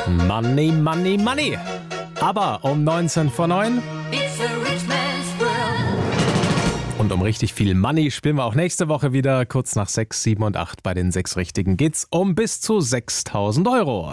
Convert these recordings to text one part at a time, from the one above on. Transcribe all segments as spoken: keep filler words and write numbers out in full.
Money, Money, Money. Aber um neunzehn vor neun. Und um richtig viel Money spielen wir auch nächste Woche wieder. Kurz nach sechs, sieben und acht bei den sechs Richtigen geht's um bis zu sechstausend Euro.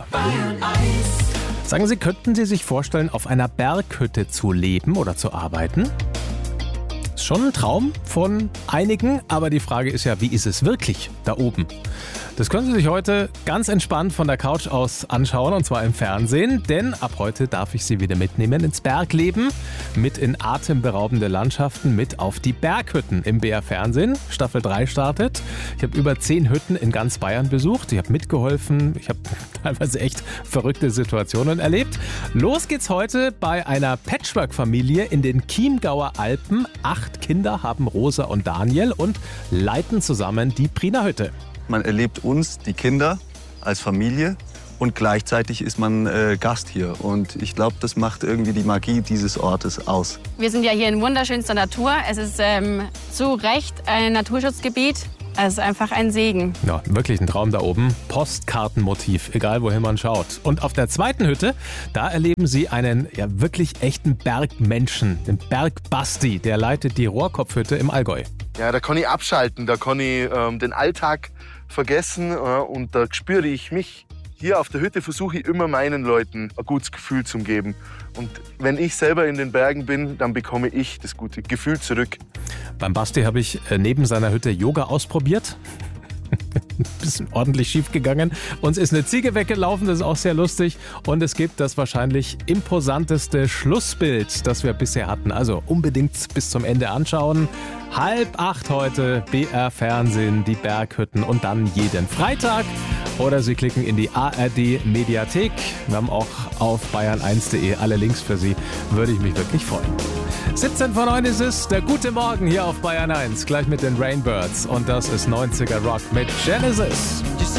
Sagen Sie, könnten Sie sich vorstellen, auf einer Berghütte zu leben oder zu arbeiten? Ist schon ein Traum von einigen, aber die Frage ist ja, wie ist es wirklich da oben? Das können Sie sich heute ganz entspannt von der Couch aus anschauen, und zwar im Fernsehen, denn ab heute darf ich Sie wieder mitnehmen ins Bergleben, mit in atemberaubende Landschaften, mit auf die Berghütten im B R Fernsehen. Staffel drei startet. Ich habe über zehn Hütten in ganz Bayern besucht. Ich habe mitgeholfen. Ich habe teilweise echt verrückte Situationen erlebt. Los geht's heute bei einer Patchwork-Familie in den Chiemgauer Alpen. Acht Kinder haben Rosa und Daniel und leiten zusammen die Prina-Hütte. Man erlebt uns, die Kinder, als Familie und gleichzeitig ist man äh, Gast hier. Und ich glaube, das macht irgendwie die Magie dieses Ortes aus. Wir sind ja hier in wunderschönster Natur. Es ist ähm, zu Recht ein Naturschutzgebiet. Es ist einfach ein Segen. Ja, wirklich ein Traum da oben. Postkartenmotiv, egal wohin man schaut. Und auf der zweiten Hütte, da erleben Sie einen ja, wirklich echten Bergmenschen, den Bergbasti. Der leitet die Rohrkopfhütte im Allgäu. Ja, da kann ich abschalten, da kann ich ähm, den Alltag vergessen äh, und da spüre ich mich. Hier auf der Hütte versuche ich immer meinen Leuten ein gutes Gefühl zu geben. Und wenn ich selber in den Bergen bin, dann bekomme ich das gute Gefühl zurück. Beim Basti habe ich neben seiner Hütte Yoga ausprobiert. Ein bisschen ordentlich schief gegangen. Uns ist eine Ziege weggelaufen, das ist auch sehr lustig. Und es gibt das wahrscheinlich imposanteste Schlussbild, das wir bisher hatten. Also unbedingt bis zum Ende anschauen. Halb acht heute, B R Fernsehen, die Berghütten und dann jeden Freitag. Oder Sie klicken in die A R D Mediathek. Wir haben auch auf bayern eins punkt de alle Links für Sie. Würde ich mich wirklich freuen. siebzehn vor neun ist es, der gute Morgen hier auf Bayern eins. Gleich mit den Rainbirds. Und das ist neunziger Rock mit Genesis.